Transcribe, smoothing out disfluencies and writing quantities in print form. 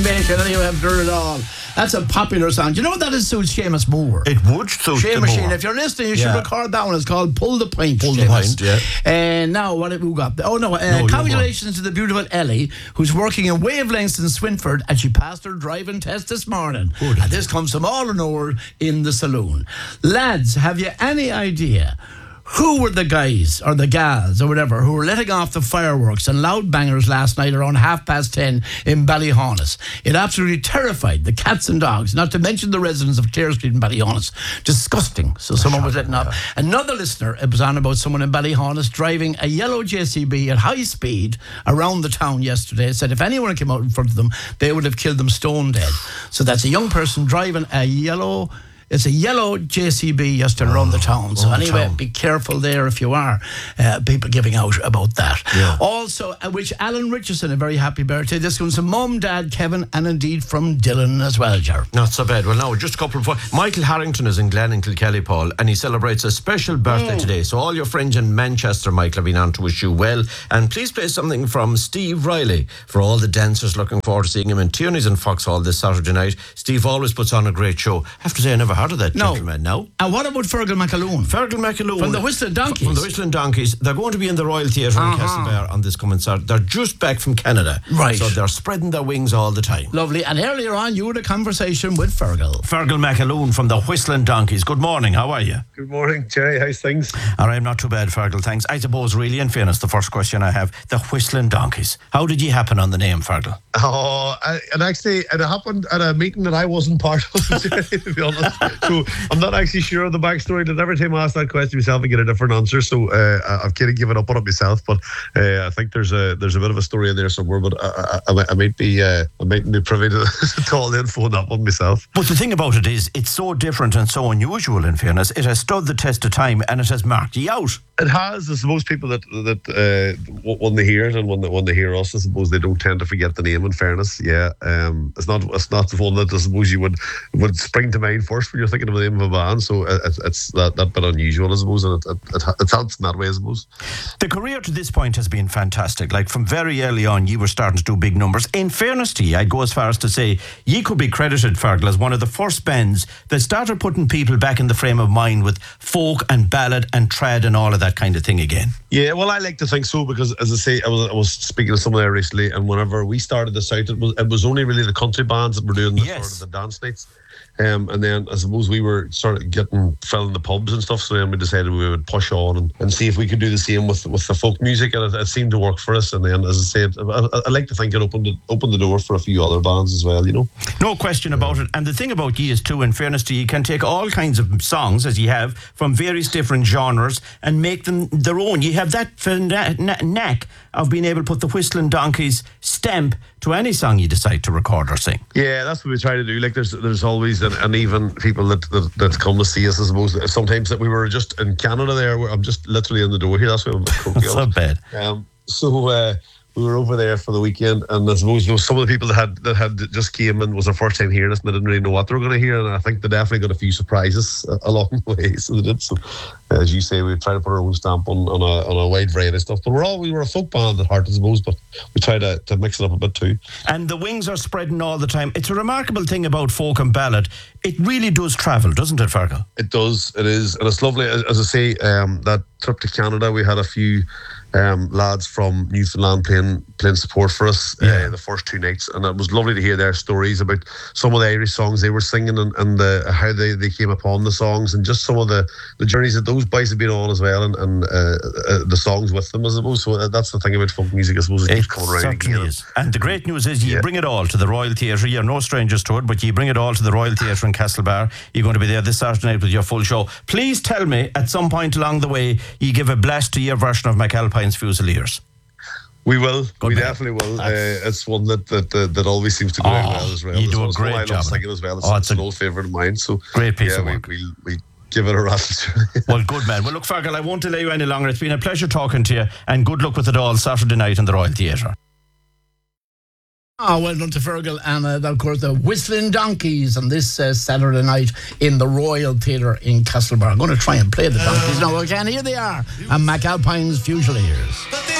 Bacon, and you have done it all. That's a popular song. Do you know what that is? Suits Seamus Moore. It would suit Seamus the Sheen. Moore. If you're listening, you should record that one. It's called Pull the Pint. Pull the Seamus. Pint, yeah. And now, what have we got? Oh, no. Congratulations to the beautiful Ellie, who's working in Wavelengths in Swinford, and she passed her driving test this morning. And this comes from all in all in the saloon. Lads, have you any idea who were the guys or the gals or whatever who were letting off the fireworks and loud bangers last night around 10:30 in Ballyhonus? It absolutely terrified the cats and dogs, not to mention the residents of Clare Street in Ballyhonus. Disgusting. So someone was letting off. Another listener, it was on about someone in Ballyhonus driving a yellow JCB at high speed around the town yesterday. Said if anyone came out in front of them, they would have killed them stone dead. So that's a young person driving a yellow JCB yesterday around the town. So anyway, be careful there if you are people giving out about that. Yeah. Also, I wish Alan Richardson a very happy birthday. This comes from Mum, Dad, Kevin, and indeed from Dylan as well, Ger. Not so bad. Well, now, just a couple of... Michael Harrington is in Glen in Kilkelly, Paul, and he celebrates a special birthday today. So all your friends in Manchester, Michael, have been on to wish you well. And please play something from Steve Riley for all the dancers looking forward to seeing him in Tierney's in Foxhall this Saturday night. Steve always puts on a great show. I have to say, I never heard of that gentleman now. And what about Fergal McAloon? Fergal McAloon. From the Whistling Donkeys. From the Whistling Donkeys. They're going to be in the Royal Theatre in Castlebar on this coming Saturday. They're just back from Canada. Right. So they're spreading their wings all the time. Lovely. And earlier on, you had a conversation with Fergal. Fergal McAloon from the Whistling Donkeys. Good morning. How are you? Good morning, Jerry. How's things? All right, I'm not too bad, Fergal. Thanks. I suppose, really, in fairness, the first question I have, the Whistling Donkeys. How did you happen on the name, Fergal? It happened at a meeting that I wasn't part of, Jerry, to be honest. So I'm not actually sure of the backstory. That every time I ask that question myself, I get a different answer. So I've kind of given up on it myself. But I think there's a bit of a story in there somewhere. But I might be privy to all the info on that one myself. But the thing about it is, it's so different and so unusual. In fairness, it has stood the test of time and it has marked you out. It has. I suppose people that when they hear it and when they hear us, I suppose they don't tend to forget the name. In fairness, it's not the one that I suppose you would spring to mind first when you're thinking of the name of a band. So it's that bit unusual, I suppose, and it helps in that way, I suppose. The career to this point has been fantastic. Like from very early on, you were starting to do big numbers. In fairness to you, I'd go as far as to say you could be credited, Fergal, as one of the first bands that started putting people back in the frame of mind with folk and ballad and trad and all of that kind of thing again. Yeah, well, I like to think so because, as I say, I was speaking to someone there recently, and whenever we started this out, it was only really the country bands that were doing the sort of the dance nights. And then I suppose we were sort of filling the pubs and stuff, so then we decided we would push on and see if we could do the same with the folk music, and it seemed to work for us. And then, as I said, I like to think it opened the door for a few other bands as well, you know. No question about it. And the thing about you is too, in fairness to you, can take all kinds of songs, as you have, from various different genres and make them their own. You have that knack of being able to put the Whistling Donkeys stamp to any song you decide to record or sing. Yeah, that's what we try to do. Like there's always and even people that come to see us, I suppose. Sometimes that we were just in Canada there. I'm just literally in the door here. That's why I'm That's not bad. So we were over there for the weekend, and I suppose some of the people that had just came and was their first time hearing this, and they didn't really know what they were going to hear, and I think they definitely got a few surprises along the way. So they did. So as you say, we try to put our own stamp on a wide variety of stuff. But we were a folk band at heart, I suppose, but we try to mix it up a bit too. And the wings are spreading all the time. It's a remarkable thing about folk and ballad. It really does travel, doesn't it, Fergal? It does. It is, and it's lovely. As I say, that trip to Canada, we had a few lads from Newfoundland playing support for us the first two nights, and it was lovely to hear their stories about some of the Irish songs they were singing and how they came upon the songs, and just some of the journeys that those boys have been on as well, and the songs with them, I suppose. So that's the thing about folk music, I suppose. It keeps coming around again. Is. And the great news is you bring it all to the Royal Theatre. You're no strangers to it, but you bring it all to the Royal Theatre in Castlebar. You're going to be there this Saturday night with your full show. Please tell me at some point along the way you give a blast to your version of McAlpine's Fusiliers. We will. We definitely will. It's one that always seems to go out well as well. You do a great job. As well. It's an old favourite of mine. So great piece of work. We give it a rattle. Well, good man. Well, look, Fergal, I won't delay you any longer. It's been a pleasure talking to you, and good luck with it all Saturday night in the Royal Theatre. Well done to Fergal and of course the Whistling Donkeys on this Saturday night in the Royal Theatre in Castlebar. I'm going to try and play the Donkeys now again. Here they are, and McAlpine's Fusiliers.